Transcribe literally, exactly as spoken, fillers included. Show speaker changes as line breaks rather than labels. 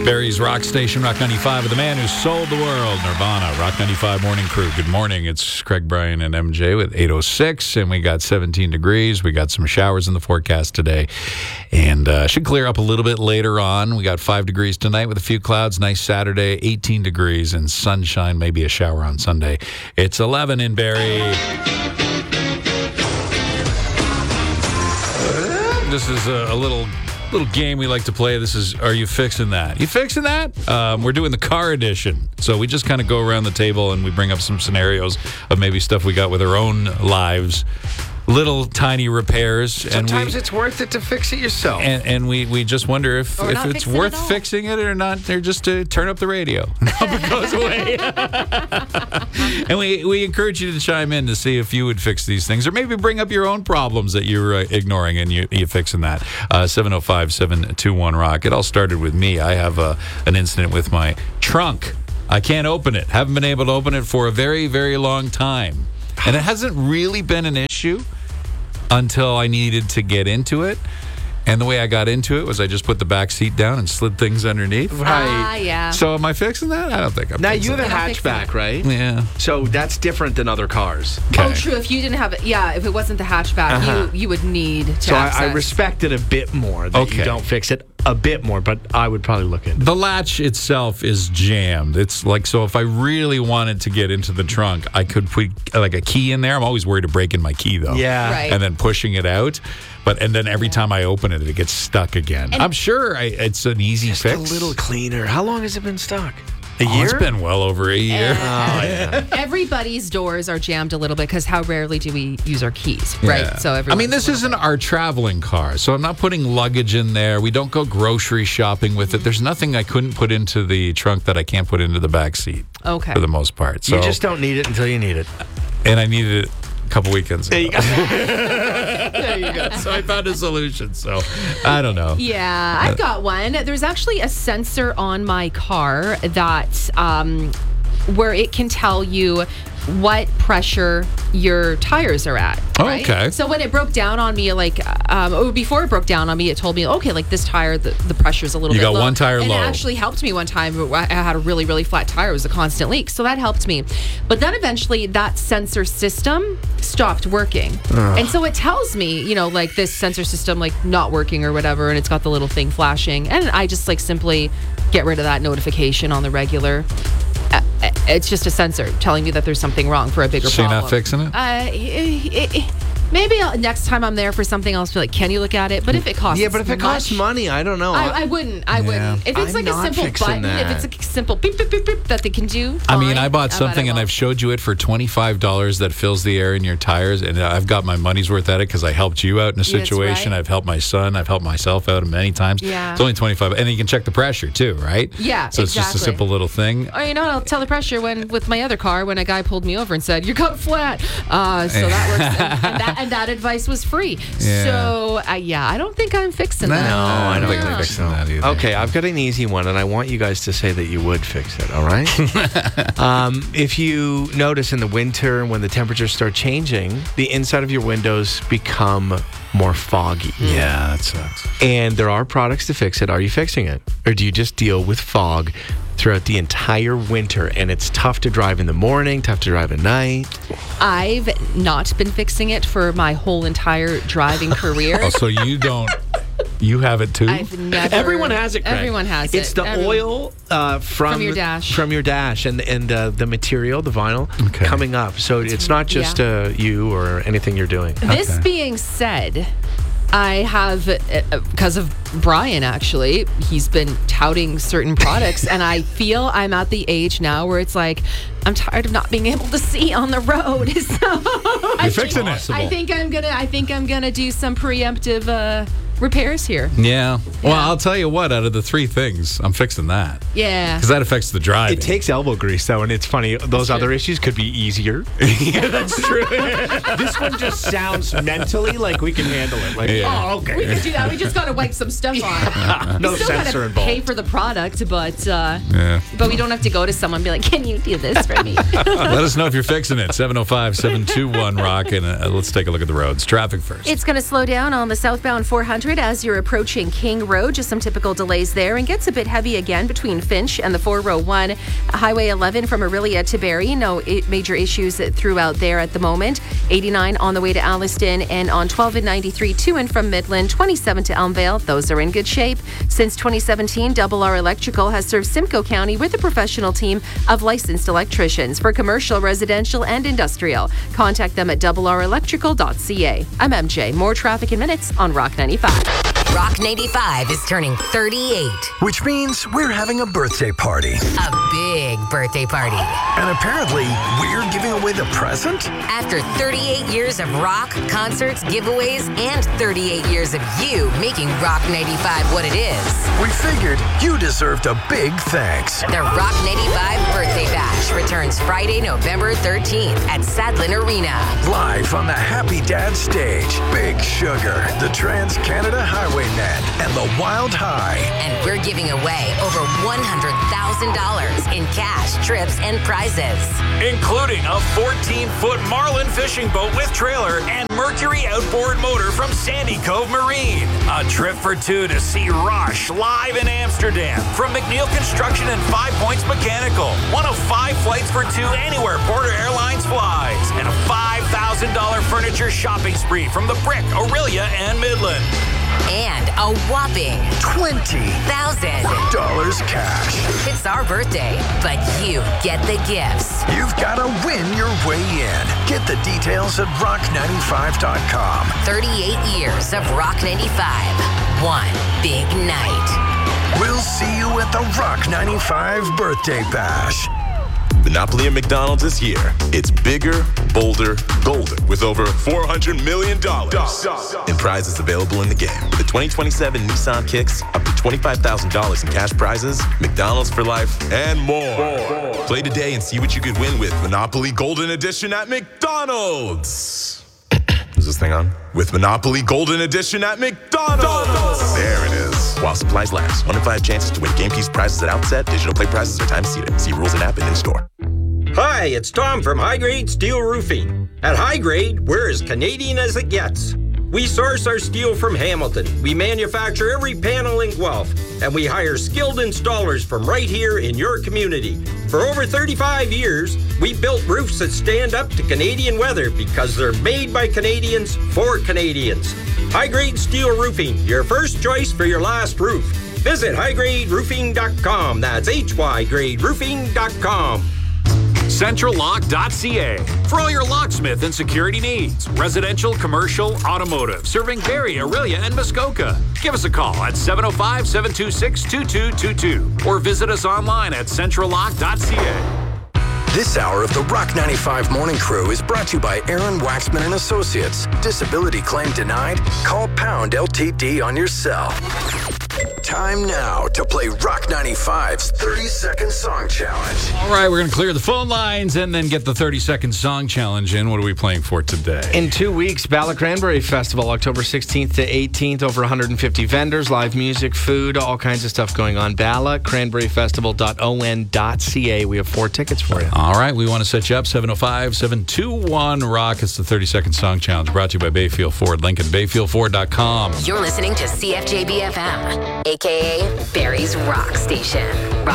Barry's Rock Station, Rock ninety-five, with the man who sold the world, Nirvana. Rock ninety-five Morning Crew. Good morning. It's Craig, Brian, and M J with eight oh six, and we got seventeen degrees. We got some showers in the forecast today, and uh, should clear up a little bit later on. We got five degrees tonight with a few clouds. Nice Saturday, eighteen degrees and sunshine, maybe a shower on Sunday. It's eleven in Barry. This is a, a little... little game we like to play. This is, are you fixing that? You fixing that? Um, we're doing the car edition. So we just kind of go around the table and we bring up some scenarios of maybe stuff we got with our own lives. Little tiny repairs.
Sometimes
and we,
it's worth it to fix it yourself.
And, and we, we just wonder if, if it's worth fixing it or not. They're just to turn up the radio. It goes away. And we, we encourage you to chime in to see if you would fix these things, or maybe bring up your own problems that you're uh, ignoring and you, you're fixing that. Uh, seven oh five, seven two one, rock. It all started with me. I have uh, an incident with my trunk. I can't open it. Haven't been able to open it for a very, very long time. And it hasn't really been an issue until I needed to get into it. And the way I got into it was I just put the back seat down and slid things underneath.
Right. Ah, yeah.
So am I fixing that? I don't think I'm
now,
fixing
you have a
that.
hatchback, right?
Yeah.
So that's different than other cars.
Okay. Oh, true. If you didn't have it, yeah, if it wasn't the hatchback,
uh-huh.
you you would need to
So
access.
I, I respect it a bit more that
okay.
you don't fix it a bit more, but I would probably look into it.
The latch itself is jammed. It's like, so if I really wanted to get into the trunk, I could put like a key in there. I'm always worried of breaking my key, though.
Yeah.
Right.
And then pushing it out. But and then every time I open it, it gets stuck again.
And I'm
sure I, it's an easy
just
fix.
a little cleaner. How long has it been stuck? A
oh,
year?
It's been well over a year.
Uh,
oh, yeah.
Everybody's doors are jammed a little bit because how rarely do we use our keys,
Yeah.
right? So
I mean, this isn't
bit.
our traveling car, so I'm not putting luggage in there. We don't go grocery shopping with it. There's nothing I couldn't put into the trunk that I can't put into the back seat.
Okay.
For the most part. So,
you just don't need it until you need it.
And I needed it a couple weekends ago.
There you go.
There you go. So I found a solution. So I don't know.
Yeah, I've got one. There's actually a sensor on my car that um, where it can tell you what pressure your tires are at. Right?
Okay.
So when it broke down on me, like, um, or before it broke down on me, it told me, okay, like this tire, the, the pressure's a little
you
bit
got
low.
one tire
and
low.
And it actually helped me one time. I had a really, really flat tire. It was a constant leak. So that helped me. But then eventually that sensor system stopped working. Ugh. And so it tells me, you know, like this sensor system, like not working or whatever. And it's got the little thing flashing. And I just like simply get rid of that notification on the regular. Uh, it's just a sensor telling me that there's something wrong for a bigger
so
problem.
So you're not fixing it?
Uh, it, it Maybe I'll, next time I'm there for something else, be like, can you look at it? But if it costs
Yeah, but if it
much,
costs money, I don't know.
I, I wouldn't. I
Yeah.
wouldn't. If it's
I'm
like a
not
simple
fixing
button,
that.
if it's a simple beep, beep, beep, beep that they can do,
I
fine.
mean, I bought
But
something
I
and
won't.
I've showed you it for twenty-five dollars that fills the air in your tires, and I've got my money's worth at it because I helped you out in a
Yeah, that's
situation.
right.
I've helped my son. I've helped myself out many times.
Yeah.
It's only twenty-five dollars. And you can check the pressure too, right?
Yeah,
So it's just a
exactly.
simple little thing.
Or, you know, I'll tell the pressure when with my other car when a guy pulled me over and said, "You're cut flat." Uh, so that works. And, and, that, and that advice was free.
Yeah.
So, uh, yeah, I don't think I'm fixing
No,
that.
I don't think
No.
I'm fixing that either.
Okay, I've got an easy one, and I want you guys to say that you would fix it, all right? um, if you notice in the winter when the temperatures start changing, the inside of your windows become more foggy.
Yeah, that sucks.
And there are products to fix it. Are you fixing it? Or do you just deal with fog throughout the entire winter, and it's tough to drive in the morning, tough to drive at night?
I've not been fixing it for my whole entire driving career.
Oh, so you don't, you have it too?
I've never.
Everyone has it, Craig.
Everyone has it.
It's the
Everyone-
oil uh, from,
From your dash.
from your dash, and and uh, the material, the vinyl,
Okay.
coming up. So it's not just
Yeah.
uh, you or anything you're doing.
This
Okay.
being said, I have, because of Brian, actually, he's been touting certain products, and I feel I'm at the age now where it's like, I'm tired of not being able to see on the road. So
You're
I
fixing
think,
it.
I think I'm gonna. I think I'm gonna do some preemptive uh, repairs here.
Yeah. Well,
Yeah.
I'll tell you what, out of the three things, I'm fixing that.
Yeah.
Because that affects the driving.
It takes elbow grease, though, and it's funny. Those
true.
other issues could be easier.
Yeah, that's true.
This one just sounds mentally like we can handle it. Like,
Yeah.
oh, okay.
We can do that. We just gotta wipe some stuff on.
No
We still
sensor
gotta
involved.
pay for the product, but uh,
Yeah.
but we don't have to go to someone and be like, "Can you do this for me?"
Let us know if you're fixing it. seven oh five, seven two one, rock. And uh, let's take a look at the roads. Traffic first.
It's going to slow down on the southbound four hundred
hundred as you're approaching King Road. Just some typical delays there, and gets a bit heavy again between Finch and the four oh one. Highway eleven from Orillia to Barrie. No major issues throughout there at the moment. eighty-nine on the way to Alliston, and on twelve and ninety-three to and from Midland. twenty-seven to Elmvale. Those are in good shape. Since twenty seventeen, Double R Electrical has served Simcoe County with a professional team of licensed electricians for commercial, residential, and industrial. Contact them at double r electrical dot c a. I'm M J. More traffic in minutes on Rock ninety-five.
Rock ninety-five is turning thirty-eight.
Which means we're having a birthday party.
A big birthday party.
And apparently, we're giving away the present?
After thirty-eight years of rock, concerts, giveaways, and thirty-eight years of you making Rock ninety-five what it is,
we figured you deserved a big thanks.
The Rock ninety-five Birthday Bash returns Friday, November thirteenth at Sadlin Arena.
Live on the Happy Dad stage, Big Sugar, the Trans-Canada Highway Net, and the Wild High.
And we're giving away over one hundred thousand dollars in cash, trips, and prizes.
Including a fourteen-foot Marlin fishing boat with trailer and Mercury outboard motor from Sandy Cove Marine. A trip for two to see Rush live in Amsterdam from McNeil Construction and Five Points Mechanical. One of five flights for two anywhere Porter Airlines flies. And a five thousand dollars furniture shopping spree from The Brick, Orillia, and Midland.
And a whopping
twenty
thousand
dollars cash.
It's our birthday, but you get the gifts.
You've got to win your way in. Get the details at rock ninety-five dot com.
thirty-eight years of Rock ninety-five. One big night.
We'll see you at the Rock ninety-five Birthday Bash.
Monopoly at McDonald's is here. It's bigger, bolder, golden, with over four hundred million dollars in prizes available in the game. With the twenty twenty-seven Nissan Kicks, up to twenty-five thousand dollars in cash prizes, McDonald's for life, and more. more. Play today and see what you could win with Monopoly Golden Edition at McDonald's. Is this thing on? With Monopoly Golden Edition at McDonald's. There it is. While supplies last. One in five chances to win game piece prizes at outset. Digital play prizes are time seated. See rules and app and in store.
Hi, it's Tom from High Grade Steel Roofing. At High Grade, we're as Canadian as it gets. We source our steel from Hamilton. We manufacture every panel in Guelph. And we hire skilled installers from right here in your community. For over thirty-five years, we built roofs that stand up to Canadian weather because they're made by Canadians for Canadians. High Grade Steel Roofing, your first choice for your last roof. Visit high grade roofing dot com. That's H Y grade roofing dot com.
central lock dot c a for all your locksmith and security needs. Residential, commercial, automotive. Serving Barrie, Orillia, and Muskoka. Give us a call at seven oh five, seven two six, two two two two or visit us online at central lock dot c a.
This hour of the Rock ninety-five Morning Crew is brought to you by Aaron Waxman and Associates. Disability claim denied? Call Pound L T D on your cell. Time now to play Rock ninety-five's thirty-second Song Challenge.
All right, we're going to clear the phone lines and then get the thirty-second Song Challenge in. What are we playing for today?
In two weeks, Bala Cranberry Festival, October sixteenth to eighteenth. Over one hundred fifty vendors, live music, food, all kinds of stuff going on. Bala Cranberry Festival dot o n dot c a. We have four tickets for you.
All right, we want to set you up. seven oh five, seven two one, ROCK. It's the thirty-second Song Challenge brought to you by Bayfield Ford. Lincoln, bayfield ford dot com.
You're listening to C F J B F M, a k a. Barrie's Rock Station.